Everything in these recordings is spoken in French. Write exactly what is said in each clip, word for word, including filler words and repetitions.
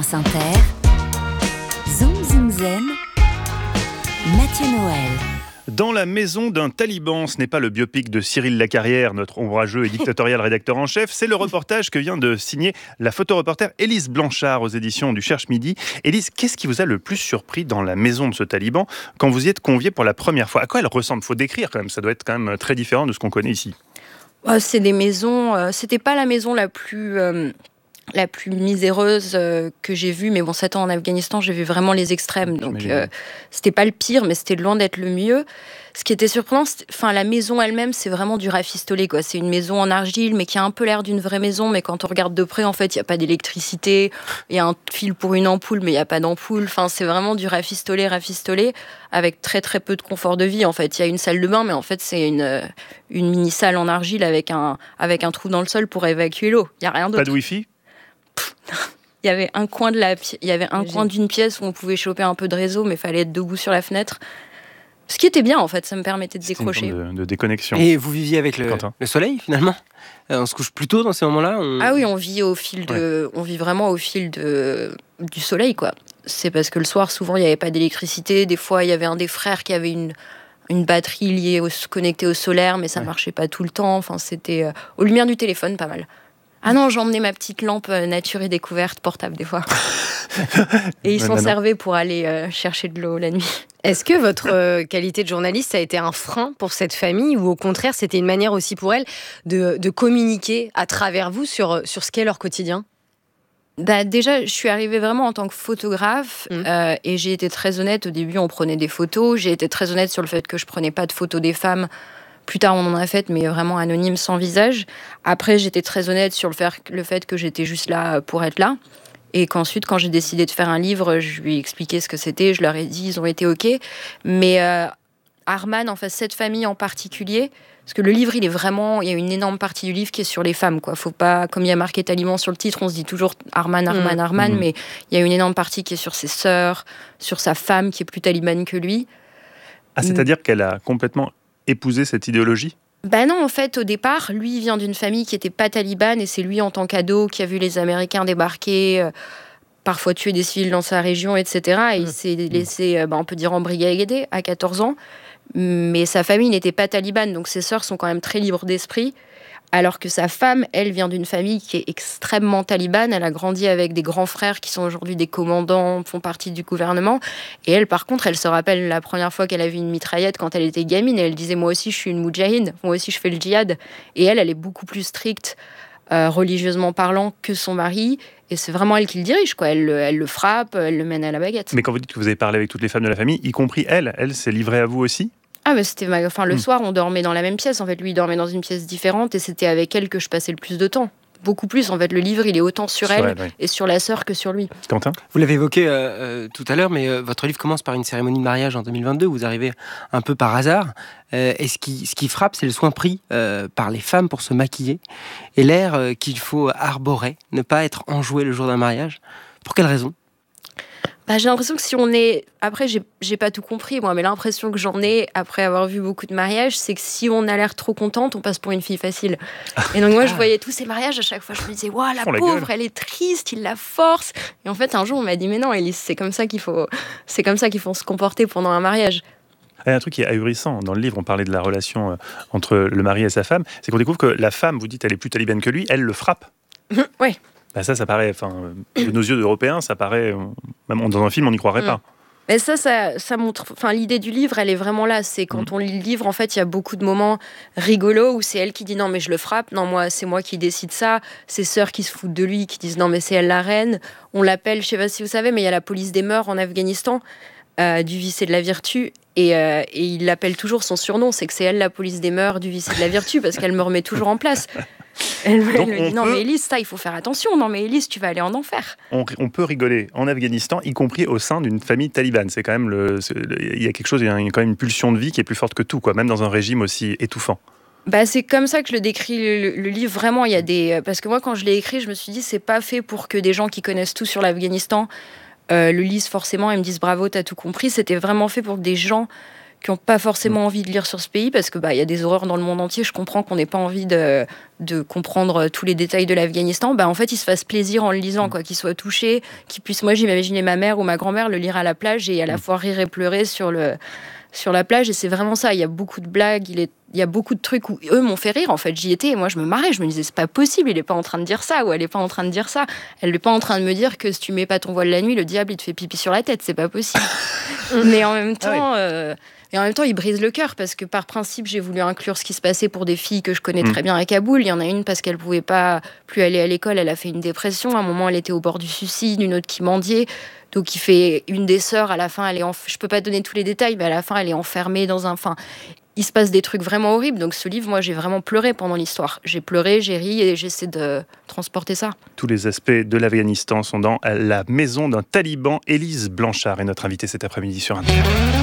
France Inter, Zoom Zoom Zen, Mathieu Noël. Dans la maison d'un taliban, ce n'est pas le biopic de Cyril Lacarrière, notre ombrageux et dictatorial rédacteur en chef, c'est le reportage que vient de signer la photoreporter Élise Blanchard aux éditions du Cherche Midi. Élise, qu'est-ce qui vous a le plus surpris dans la maison de ce taliban quand vous y êtes conviée pour la première fois? À quoi elle ressemble? Il faut décrire quand même, ça doit être quand même très différent de ce qu'on connaît ici. Oh, c'est des maisons, euh, c'était pas la maison la plus... Euh... la plus miséreuse euh, que j'ai vue, mais bon, sept ans en Afghanistan, j'ai vu vraiment les extrêmes, donc euh, c'était pas le pire, mais c'était loin d'être le mieux. Ce qui était surprenant, enfin, la maison elle-même, c'est vraiment du rafistolé, quoi. C'est une maison en argile, mais qui a un peu l'air d'une vraie maison, mais quand on regarde de près, en fait, il n'y a pas d'électricité, il y a un fil pour une ampoule, mais il n'y a pas d'ampoule, enfin, c'est vraiment du rafistolé, rafistolé, avec très très peu de confort de vie, en fait. Il y a une salle de bain, mais en fait, c'est une, une mini-salle en argile avec un, avec un trou dans le sol pour évacuer l'eau. Il n'y a rien d'autre. Pas de wifi? Il y avait un coin de la, pi- il y avait un coin d'une pièce où on pouvait choper un peu de réseau, mais il fallait être debout sur la fenêtre. Ce qui était bien, en fait, ça me permettait de C'était décrocher. une forme de, de déconnexion. Et vous viviez avec le, Quentin. le soleil, finalement euh, On se couche plus tôt dans ces moments-là on... Ah oui, on vit au fil de, on vit vraiment au fil de du soleil, quoi. C'est parce que le soir, souvent, il n'y avait pas d'électricité. Des fois, il y avait un des frères qui avait une une batterie liée au, connectée au solaire, mais ça Ouais. marchait pas tout le temps. Enfin, c'était euh, aux lumières du téléphone, pas mal. Ah non, j'emmenais ma petite lampe euh, nature et découverte portable des fois. Et ils s'en Banana. servaient pour aller euh, chercher de l'eau la nuit. Est-ce que votre euh, qualité de journaliste ça a été un frein pour cette famille ou au contraire c'était une manière aussi pour elle de, de communiquer à travers vous sur, sur ce qu'est leur quotidien? Bah, déjà, je suis arrivée vraiment en tant que photographe Mmh. euh, et j'ai été très honnête. Au début, on prenait des photos. J'ai été très honnête sur le fait que je prenais pas de photos des femmes. Plus tard, on en a fait, mais vraiment anonyme, sans visage. Après, j'étais très honnête sur le fait, le fait que j'étais juste là pour être là. Et qu'ensuite, quand j'ai décidé de faire un livre, je lui ai expliqué ce que c'était. Je leur ai dit, ils ont été OK. Mais euh, Arman, en fait, cette famille en particulier, parce que le livre, il est vraiment... Il y a une énorme partie du livre qui est sur les femmes, quoi. Faut pas... Comme il y a marqué Taliban sur le titre, on se dit toujours Arman, Arman, Mmh. Arman. Mmh. Mais il y a une énorme partie qui est sur ses sœurs, sur sa femme, qui est plus talibane que lui. Ah, c'est-à-dire qu'elle a complètement épousé cette idéologie? Ben non, en fait, au départ, lui, il vient d'une famille qui n'était pas talibane et c'est lui, en tant qu'ado, qui a vu les Américains débarquer, euh, parfois tuer des civils dans sa région, et cetera. Et il s'est laissé, euh, ben, on peut dire, embrigader à quatorze ans. Mais sa famille n'était pas talibane, donc ses sœurs sont quand même très libres d'esprit. Alors que sa femme, elle, vient d'une famille qui est extrêmement talibane. Elle a grandi avec des grands frères qui sont aujourd'hui des commandants, font partie du gouvernement. Et elle, par contre, elle se rappelle la première fois qu'elle a vu une mitraillette quand elle était gamine. Et elle disait, moi aussi, je suis une moudjahide. Moi aussi, je fais le djihad. Et elle, elle est beaucoup plus stricte, euh, religieusement parlant, que son mari. Et c'est vraiment elle qui le dirige, quoi. Elle, elle le frappe, elle le mène à la baguette. Mais quand vous dites que vous avez parlé avec toutes les femmes de la famille, y compris elle, elle s'est livrée à vous aussi? Ah, mais c'était ma... enfin, le Mm. soir, on dormait dans la même pièce. En fait, lui, il dormait dans une pièce différente et c'était avec elle que je passais le plus de temps. Beaucoup plus. En fait, le livre, il est autant sur, Sur elle, elle, oui. et sur la sœur que sur lui. Quentin? Vous l'avez évoqué euh, euh, tout à l'heure, mais euh, votre livre commence par une cérémonie de mariage en deux mille vingt-deux. Vous arrivez un peu par hasard. Euh, et ce qui, ce qui frappe, c'est le soin pris euh, par les femmes pour se maquiller et l'air euh, qu'il faut arborer, ne pas être enjoué le jour d'un mariage. Pour quelle raison? Bah, j'ai l'impression que si on est... Après, j'ai, j'ai pas tout compris, moi, mais l'impression que j'en ai, après avoir vu beaucoup de mariages, c'est que si on a l'air trop contente, on passe pour une fille facile. Et donc, moi, je voyais tous ces mariages, à chaque fois, je me disais, waouh, la Font la pauvre, gueule. elle est triste, il la force. Et en fait, un jour, on m'a dit, mais non, Élise, c'est comme ça qu'il faut... c'est comme ça qu'il faut se comporter pendant un mariage. Il y a un truc qui est ahurissant. Dans le livre, on parlait de la relation euh, entre le mari et sa femme. C'est qu'on découvre que la femme, vous dites, elle est plus talibane que lui, elle le frappe. Ouais. Bah ça, ça paraît, enfin, euh, de nos yeux d'Européens, ça paraît, euh, même dans un film, on n'y croirait Mm. pas. Mais ça, ça, ça montre... Enfin, l'idée du livre, elle est vraiment là. C'est quand on lit le livre, en fait, il y a beaucoup de moments rigolos où c'est elle qui dit « Non, mais je le frappe. Non, moi, c'est moi qui décide ça. » Ses sœurs qui se foutent de lui, qui disent « Non, mais c'est elle la reine. » On l'appelle, je sais pas si vous savez, mais il y a la police des mœurs en Afghanistan, euh, du vice et de la vertu. Et, euh, et il l'appelle toujours son surnom. C'est que c'est elle la police des mœurs, du vice et de la vertu, parce qu'elle me remet toujours en place. Elle, me- Donc, elle me on dit « Non, peut- mais Élise, ça, il faut faire attention. Non, mais Élise, tu vas aller en enfer. » On, on peut rigoler en Afghanistan, y compris au sein d'une famille talibane. C'est quand même le, c'est- il y a quelque chose, il y a quand même une pulsion de vie qui est plus forte que tout, quoi, même dans un régime aussi étouffant. Bah, c'est comme ça que je le décris, le, le livre. Vraiment, il y a des... Parce que moi, quand je l'ai écrit, je me suis dit, c'est pas fait pour que des gens qui connaissent tout sur l'Afghanistan euh, le lisent forcément et me disent bravo, t'as tout compris. C'était vraiment fait pour que des gens qui n'ont pas forcément envie de lire sur ce pays, parce que bah, y a des horreurs dans le monde entier. Je comprends qu'on n'ait pas envie de, de comprendre tous les détails de l'Afghanistan. Bah, en fait, ils se fassent plaisir en le lisant, quoi, qu'ils soient touchés, qu'ils puissent... Moi, j'imaginais ma mère ou ma grand-mère le lire à la plage et à la fois rire et pleurer sur, le, sur la plage. Et c'est vraiment ça. Il y a beaucoup de blagues, il, est, il y a beaucoup de trucs où eux m'ont fait rire. En fait, j'y étais et moi, je me marrais. Je me disais, c'est pas possible, il n'est pas en train de dire ça ou elle n'est pas en train de dire ça. Elle n'est pas en train de me dire que si tu mets pas ton voile la nuit, le diable, il te fait pipi sur la tête. C'est pas possible. Mais en même temps... Ah oui. euh, Et en même temps, il brise le cœur parce que par principe, j'ai voulu inclure ce qui se passait pour des filles que je connais mmh. très bien à Kaboul. Il y en a une parce qu'elle pouvait pas plus aller à l'école, elle a fait une dépression. À un moment, elle était au bord du suicide, une autre qui mendiait. Donc, il fait une des sœurs. À la fin, elle est. Enf... Je peux pas donner tous les détails, mais à la fin, elle est enfermée dans un. Enfin, il se passe des trucs vraiment horribles. Donc, ce livre, moi, j'ai vraiment pleuré pendant l'histoire. J'ai pleuré, j'ai ri et j'essaie de transporter ça. Tous les aspects de l'Afghanistan sont dans La maison d'un taliban. Élise Blanchard est notre invitée cet après-midi sur Inter.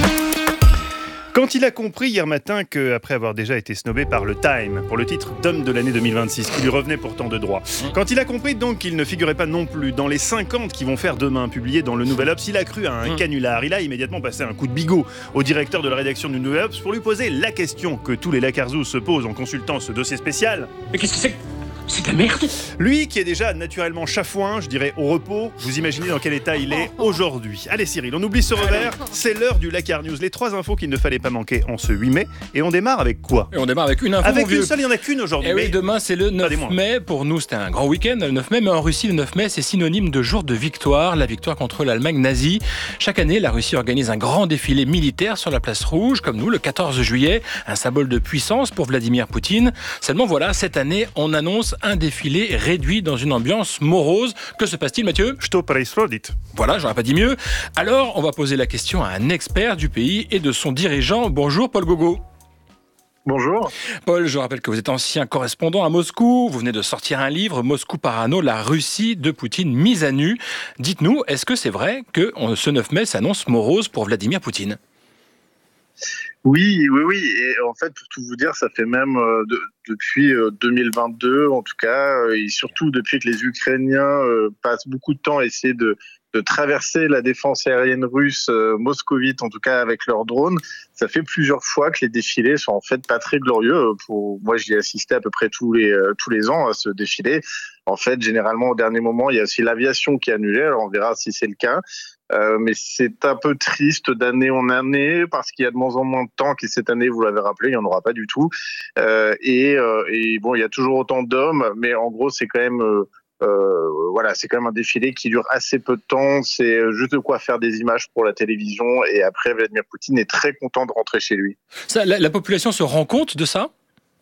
Quand il a compris hier matin qu'après avoir déjà été snobé par le Time pour le titre d'homme de l'année deux mille vingt-six, qui lui revenait pourtant de droit, quand il a compris donc qu'il ne figurait pas non plus dans les cinquante qui vont faire demain publié dans le Nouvel Obs, il a cru à un canular. Il a immédiatement passé un coup de bigot au directeur de la rédaction du Nouvel Obs pour lui poser la question que tous les Lacarzous se posent en consultant ce dossier spécial. Mais qu'est-ce que c'est ? C'est de la merde. Lui qui est déjà naturellement chafouin, je dirais au repos, vous imaginez dans quel état il est aujourd'hui. Allez Cyril, on oublie ce revers, c'est l'heure du Lacar News. Les trois infos qu'il ne fallait pas manquer en ce huit mai. Et on démarre avec quoi ? Et on démarre avec une info. Avec une vieux. Seule, il n'y en a qu'une aujourd'hui. Et oui, demain c'est le neuf mai. Pour nous c'était un grand week-end, le neuf mai, mais en Russie le neuf mai c'est synonyme de jour de victoire, la victoire contre l'Allemagne nazie. Chaque année, la Russie organise un grand défilé militaire sur la place rouge, comme nous, le quatorze juillet, un symbole de puissance pour Vladimir Poutine. Seulement voilà, cette année, on annonce un défilé réduit dans une ambiance morose. Que se passe-t-il, Mathieu ? Voilà, j'aurais pas dit mieux. Alors, on va poser la question à un expert du pays et de son dirigeant. Bonjour, Paul Gogo. Bonjour. Paul, je rappelle que vous êtes ancien correspondant à Moscou. Vous venez de sortir un livre, Moscou Parano, la Russie de Poutine mise à nu. Dites-nous, est-ce que c'est vrai que ce neuf mai s'annonce morose pour Vladimir Poutine ? Oui, oui, oui. Et en fait, pour tout vous dire, ça fait même euh, de, depuis euh, deux mille vingt-deux, en tout cas, euh, et surtout depuis que les Ukrainiens euh, passent beaucoup de temps à essayer de, de traverser la défense aérienne russe euh, moscovite, en tout cas avec leurs drones. Ça fait plusieurs fois que les défilés sont en fait pas très glorieux. Pour moi, j'y ai assisté à peu près tous les euh, tous les ans à ce défilé. En fait, généralement, au dernier moment, il y a aussi l'aviation qui est annulée. Alors, on verra si c'est le cas. Euh, mais c'est un peu triste d'année en année parce qu'il y a de moins en moins de temps, et cette année, vous l'avez rappelé, il n'y en aura pas du tout. Euh, et, euh, et bon, il y a toujours autant d'hommes, mais en gros, c'est quand même, euh, euh, voilà, c'est quand même un défilé qui dure assez peu de temps. C'est juste de quoi faire des images pour la télévision. Et après, Vladimir Poutine est très content de rentrer chez lui. Ça, la, la population se rend compte de ça ?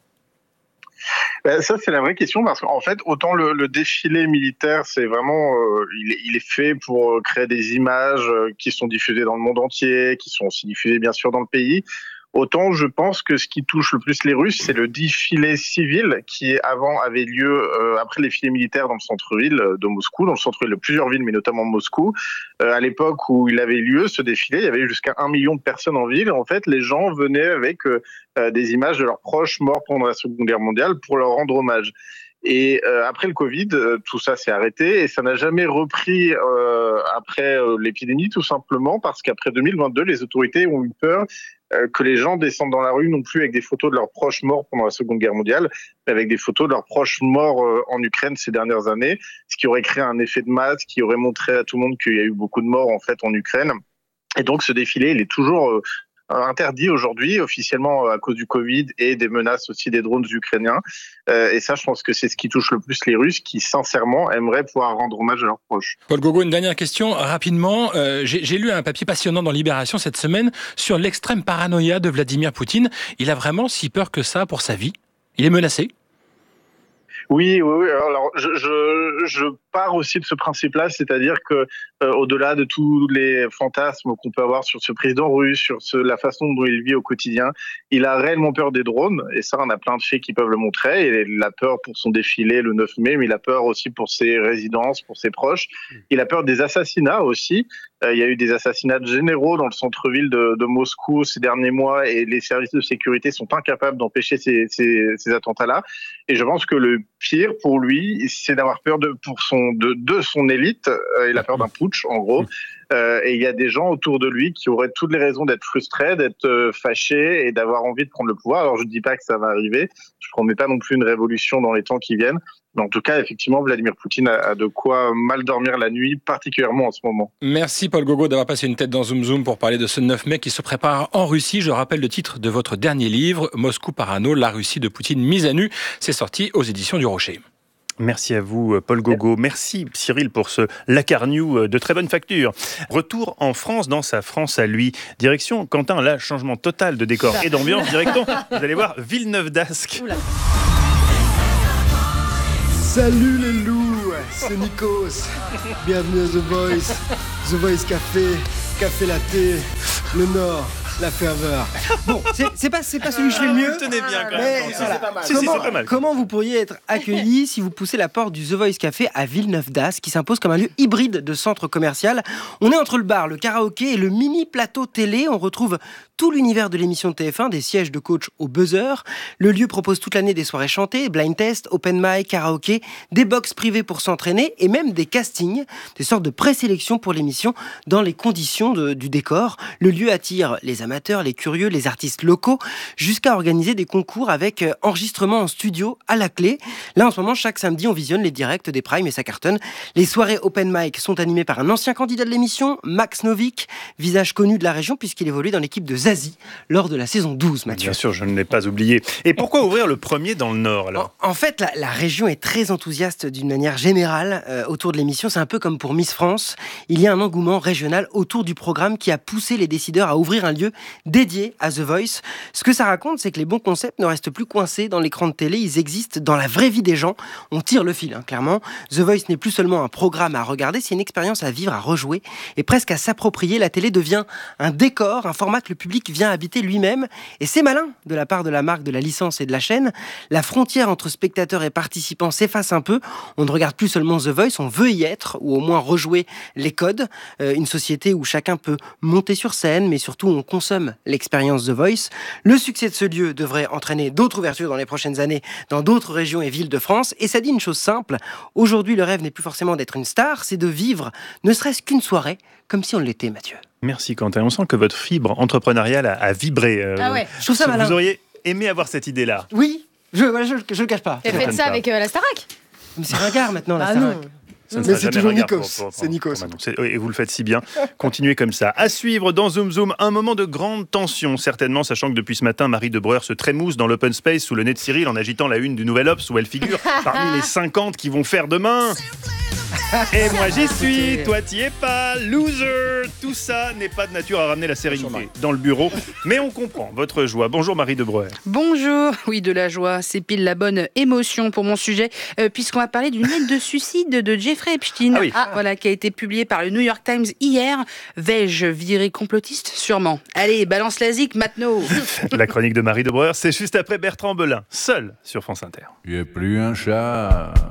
Ben ça, c'est la vraie question parce qu'en fait, autant le, le défilé militaire, c'est vraiment, euh, il, est, il est fait pour créer des images qui sont diffusées dans le monde entier, qui sont aussi diffusées bien sûr dans le pays. Autant je pense que ce qui touche le plus les Russes, c'est le défilé civil qui avant avait lieu euh, après les défilés militaires dans le centre-ville de Moscou, dans le centre-ville de plusieurs villes, mais notamment Moscou. Euh, à l'époque où il avait lieu ce défilé, il y avait jusqu'à un million de personnes en ville. En fait, les gens venaient avec euh, des images de leurs proches morts pendant la Seconde Guerre mondiale pour leur rendre hommage. Et euh, après le Covid, euh, tout ça s'est arrêté et ça n'a jamais repris euh, après euh, l'épidémie, tout simplement parce qu'après deux mille vingt-deux, les autorités ont eu peur euh, que les gens descendent dans la rue non plus avec des photos de leurs proches morts pendant la Seconde Guerre mondiale, mais avec des photos de leurs proches morts euh, en Ukraine ces dernières années, ce qui aurait créé un effet de masse, qui aurait montré à tout le monde qu'il y a eu beaucoup de morts en fait en Ukraine. Et donc ce défilé, il est toujours euh, interdit aujourd'hui, officiellement à cause du Covid et des menaces aussi des drones ukrainiens. Euh, et ça, je pense que c'est ce qui touche le plus les Russes qui, sincèrement, aimeraient pouvoir rendre hommage à leurs proches. Paul Gogo, une dernière question, rapidement. Euh, j'ai, j'ai lu un papier passionnant dans Libération cette semaine sur l'extrême paranoïa de Vladimir Poutine. Il a vraiment si peur que ça pour sa vie ? Il est menacé ? Oui, oui, oui. Alors, je, je, je pars aussi de ce principe-là, c'est-à-dire que euh, au-delà de tous les fantasmes qu'on peut avoir sur ce président russe, sur ce, la façon dont il vit au quotidien, il a réellement peur des drones. Et ça, on a plein de faits qui peuvent le montrer. Et il a peur pour son défilé le neuf mai, mais il a peur aussi pour ses résidences, pour ses proches. Il a peur des assassinats aussi. Euh, il y a eu des assassinats de généraux dans le centre-ville de, de Moscou ces derniers mois, et les services de sécurité sont incapables d'empêcher ces, ces, ces attentats-là. Et je pense que le pire pour lui, c'est d'avoir peur de, pour son, de, de son élite. Euh, il a peur d'un putsch, en gros. Euh, et il y a des gens autour de lui qui auraient toutes les raisons d'être frustrés, d'être euh, fâchés et d'avoir envie de prendre le pouvoir. Alors je ne dis pas que ça va arriver, je ne promets pas non plus une révolution dans les temps qui viennent. Mais en tout cas, effectivement, Vladimir Poutine a, a de quoi mal dormir la nuit, particulièrement en ce moment. Merci Paul Gogo d'avoir passé une tête dans Zoom Zoom pour parler de ce neuf mai qui se prépare en Russie. Je rappelle le titre de votre dernier livre, Moscou Parano, la Russie de Poutine mise à nu. C'est sorti aux éditions du Rocher. Merci à vous, Paul Gogo. Merci, Cyril, pour ce Lacarnew de très bonne facture. Retour en France, dans sa France à lui. Direction, Quentin, là, changement total de décor et d'ambiance. Direction, vous allez voir, Villeneuve-d'Ascq. Oula. Salut les loups, c'est Nikos. Bienvenue à The Voice, The Voice Café, Café Latte, le Nord, la ferveur. Bon, c'est, c'est pas, c'est pas celui que je fais le mieux. Vous tenez bien quand mais même. voilà. C'est pas mal. Comment, si, si, c'est pas mal. Comment vous pourriez être accueilli si vous poussez la porte du The Voice Café à Villeneuve-d'Ascq, qui s'impose comme un lieu hybride de centre commercial? On est entre le bar, le karaoké et le mini plateau télé. On retrouve tout l'univers de l'émission de T F un, des sièges de coach au buzzer. Le lieu propose toute l'année des soirées chantées, blind test, open mic, karaoké, des box privées pour s'entraîner et même des castings, des sortes de présélection pour l'émission dans les conditions de, du décor. Le lieu attire les amateurs, les curieux, les artistes locaux, jusqu'à organiser des concours avec enregistrement en studio à la clé. Là, en ce moment, chaque samedi, on visionne les directs des primes et ça cartonne. Les soirées open mic sont animées par un ancien candidat de l'émission, Max Novik, visage connu de la région puisqu'il évolue dans l'équipe de Zazie lors de la saison douze, Mathieu. Bien sûr, je ne l'ai pas oublié. Et pourquoi ouvrir le premier dans le Nord, alors ? En, en fait, la, la région est très enthousiaste d'une manière générale euh, autour de l'émission. C'est un peu comme pour Miss France. Il y a un engouement régional autour du programme qui a poussé les décideurs à ouvrir un lieu dédié à The Voice. Ce que ça raconte, c'est que les bons concepts ne restent plus coincés dans l'écran de télé. Ils existent dans la vraie vie des gens. On tire le fil, hein, clairement. The Voice n'est plus seulement un programme à regarder, c'est une expérience à vivre, à rejouer et presque à s'approprier. La télé devient un décor, un format que le public vient habiter lui-même. Et c'est malin de la part de la marque, de la licence et de la chaîne. La frontière entre spectateurs et participants s'efface un peu. On ne regarde plus seulement The Voice, on veut y être, ou au moins rejouer les codes. Euh, une société où chacun peut monter sur scène, mais surtout on consomme l'expérience The Voice. Le succès de ce lieu devrait entraîner d'autres ouvertures dans les prochaines années dans d'autres régions et villes de France. Et ça dit une chose simple, aujourd'hui le rêve n'est plus forcément d'être une star, c'est de vivre ne serait-ce qu'une soirée comme si on l'était, Mathieu. Merci Quentin. On sent que votre fibre entrepreneuriale a, a vibré. Euh, Ah ouais. Je trouve ça malin. Vous auriez aimé avoir cette idée-là. Oui, je ne je, je le cache pas. Et faites ça avec euh, la Starac. Mais c'est ringard maintenant, la Ah Starac. non. Ça ne Mais sera c'est jamais toujours ringard Nikos. pour- pour- pour- C'est Nikos. pour Manon. C'est- Et vous le faites si bien. Continuez comme ça. À suivre dans Zoom Zoom, un moment de grande tension, certainement, sachant que depuis ce matin, Marie de Breuer se trémousse dans l'open space sous le nez de Cyril en agitant la une du Nouvel Obs où elle figure parmi les cinquante qui vont faire demain. Et moi j'y suis, toi t'y es pas, loser. Tout ça n'est pas de nature à ramener la sérénité dans le bureau, mais on comprend votre joie. Bonjour Marie de Breuer. Bonjour, oui de la joie, c'est pile la bonne émotion pour mon sujet, euh, puisqu'on va parler d'une lettre de suicide de Jeffrey Epstein, Ah oui. voilà, qui a été publiée par le New York Times hier. Vais-je virer complotiste? Sûrement. Allez, balance la zik, Matno. La chronique de Marie de Breuer, c'est juste après Bertrand Belin, seul sur France Inter. Tu es plus un chat.